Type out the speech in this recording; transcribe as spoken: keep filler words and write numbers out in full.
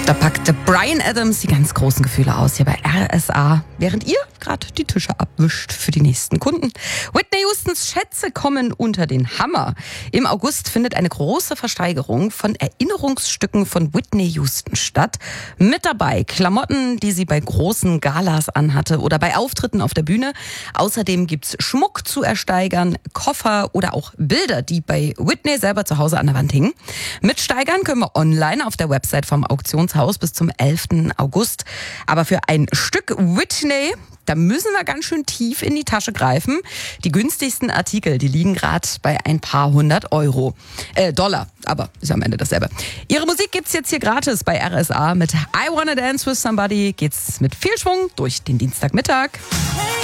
Da packte Bryan Adams die ganz großen Gefühle aus hier bei R S A, während ihr gerade die Tische abwischt für die nächsten Kunden. Whitney Houstons Schätze kommen unter den Hammer. Im August findet eine große Versteigerung von Erinnerungsstücken von Whitney Houston statt. Mit dabei Klamotten, die sie bei großen Galas anhatte oder bei Auftritten auf der Bühne. Außerdem gibt's Schmuck zu ersteigern, Koffer oder auch Bilder, die bei Whitney selber zu Hause an der Wand hingen. Mitsteigern können wir online auf der Website vom Auktionshaus bis zum elften August. Aber für ein Stück Whitney, da müssen wir ganz schön tief in die Tasche greifen. Die günstigsten Artikel, die liegen gerade bei ein paar hundert Euro. Äh, Dollar, aber ist am Ende dasselbe. Ihre Musik gibt's jetzt hier gratis bei R S A. Mit I Wanna Dance With Somebody geht's mit viel Schwung durch den Dienstagmittag.